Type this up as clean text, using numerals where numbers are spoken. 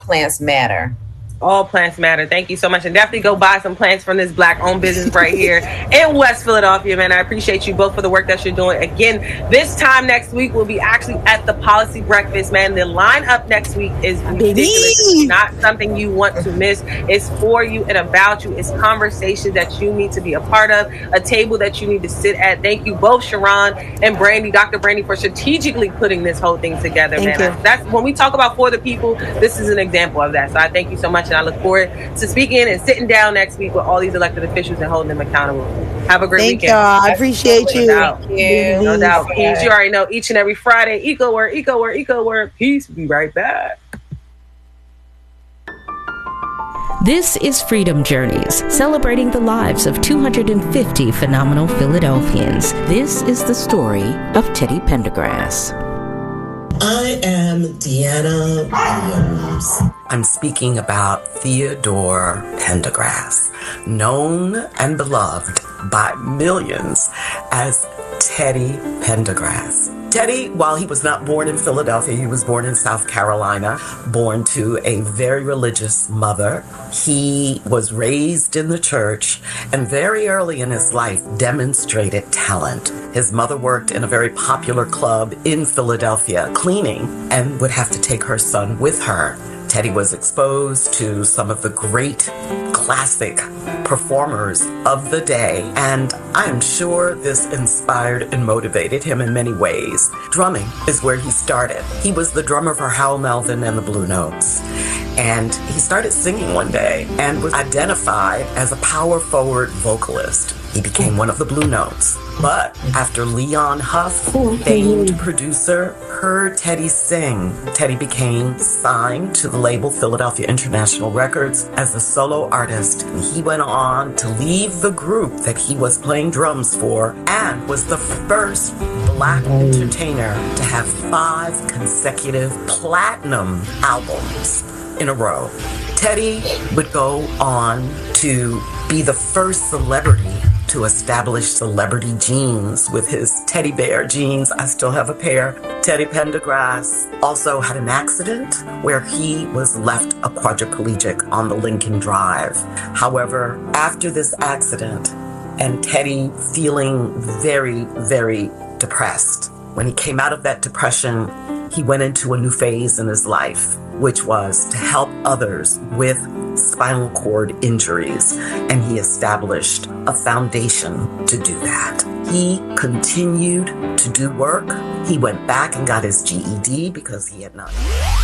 plants matter. All plants matter. Thank you so much. And definitely go buy some plants from this Black-owned business right here in West Philadelphia, man. I appreciate you both for the work that you're doing. Again, this time next week, we'll be actually at the Policy Breakfast, man. The lineup next week is ridiculous. It's not something you want to miss. It's for you and about you. It's conversations that you need to be a part of, a table that you need to sit at. Thank you both, Sharon and Brandy, Dr. Brandy, for strategically putting this whole thing together, man. That's when we talk about for the people, this is an example of that. So I thank you so much. And I look forward to speaking and sitting down next week with all these elected officials and holding them accountable. Have a great weekend. Y'all. I appreciate you. No doubt. Peace. You already know each and every Friday. Eco word, eco word, eco word. Peace. We'll be right back. This is Freedom Journeys, celebrating the lives of 250 phenomenal Philadelphians. This is the story of Teddy Pendergrass. I am Deanna Williams. I'm speaking about Theodore Pendergrass, known and beloved by millions as Teddy Pendergrass. Teddy, while he was not born in Philadelphia, he was born in South Carolina, born to a very religious mother. He was raised in the church and very early in his life demonstrated talent. His mother worked in a very popular club in Philadelphia, cleaning, and would have to take her son with her. Teddy was exposed to some of the great classic performers of the day, and I am sure this inspired and motivated him in many ways. Drumming is where he started. He was the drummer for Hal Melvin and the Blue Notes, and he started singing one day and was identified as a power forward vocalist. He became one of the Blue Notes. But after Leon Huff, famed producer, heard Teddy sing, Teddy became signed to the label Philadelphia International Records as a solo artist. He went on to leave the group that he was playing drums for and was the first Black entertainer to have 5 consecutive platinum albums in a row. Teddy would go on to be the first celebrity to establish celebrity jeans with his teddy bear jeans. I still have a pair. Teddy Pendergrass also had an accident where he was left a quadriplegic on the Lincoln Drive. However, after this accident, and Teddy feeling very, very depressed, when he came out of that depression, he went into a new phase in his life, which was to help others with spinal cord injuries, and he established a foundation to do that. He continued to do work. He went back and got his GED because he had not.